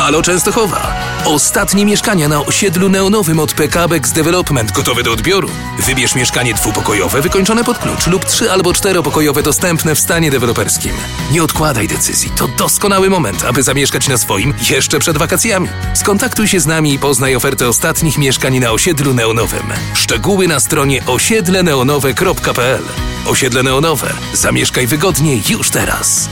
Halo Częstochowa. Ostatnie mieszkania na osiedlu neonowym od PKBX Development gotowe do odbioru. Wybierz mieszkanie dwupokojowe wykończone pod klucz lub 3- albo 4-pokojowe dostępne w stanie deweloperskim. Nie odkładaj decyzji. To doskonały moment, aby zamieszkać na swoim jeszcze przed wakacjami. Skontaktuj się z nami i poznaj ofertę ostatnich mieszkań na osiedlu neonowym. Szczegóły na stronie osiedleneonowe.pl. Osiedle Neonowe. Zamieszkaj wygodnie już teraz.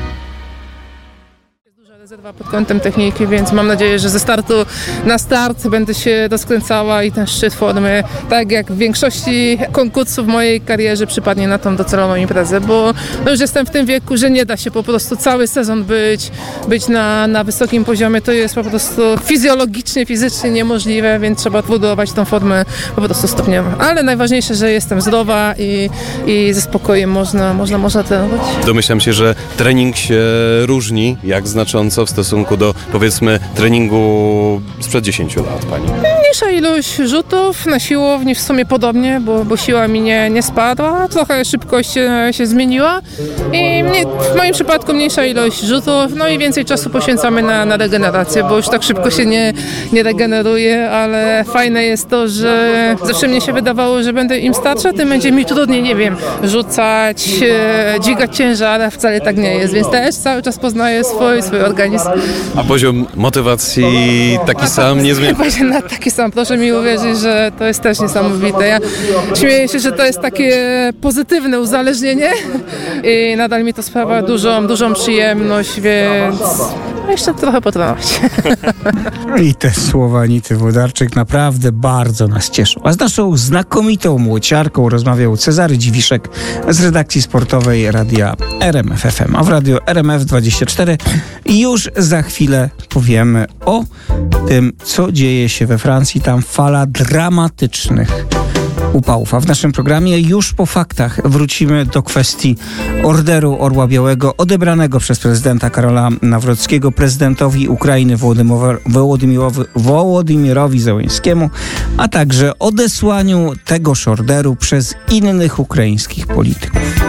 Rezerwa pod kątem techniki, więc mam nadzieję, że ze startu na start będę się rozkręcała i ten szczyt formy, tak jak w większości konkursów w mojej karierze, przypadnie na tą docelową imprezę, bo już jestem w tym wieku, że nie da się po prostu cały sezon być na wysokim poziomie. To jest po prostu fizjologicznie, fizycznie niemożliwe, więc trzeba budować tą formę po prostu stopniowo. Ale najważniejsze, że jestem zdrowa i ze spokojem można trenować. Domyślam się, że trening się różni jak znacząco w stosunku do, powiedzmy, treningu sprzed 10 lat, pani? Mniejsza ilość rzutów, na siłowni w sumie podobnie, bo siła mi nie spadła, trochę szybkość się zmieniła i w moim przypadku mniejsza ilość rzutów, no i więcej czasu poświęcamy na regenerację, bo już tak szybko się nie regeneruje, ale fajne jest to, że zawsze mnie się wydawało, że będę im starsza, tym będzie mi trudniej, nie wiem, rzucać, dźwigać ciężar, a wcale tak nie jest, więc też cały czas poznaję swój organizm. A poziom motywacji taki sam, nie zmienia? Taki sam, proszę mi uwierzyć, że to jest też niesamowite. Ja śmieję się, że to jest takie pozytywne uzależnienie i nadal mi to sprawia dużą przyjemność, więc jeszcze trochę potrenować. I te słowa Anity Włodarczyk naprawdę bardzo nas cieszą. A z naszą znakomitą młociarką rozmawiał Cezary Dziwiszek z redakcji sportowej radia RMF FM. A w radiu RMF24 już za chwilę powiemy o tym, co dzieje się we Francji. Tam fala dramatycznych upałów. A w naszym programie już po faktach wrócimy do kwestii Orderu Orła Białego odebranego przez prezydenta Karola Nawrockiego prezydentowi Ukrainy Wołodymyrowi Zełenskiemu, a także odesłaniu tegoż orderu przez innych ukraińskich polityków.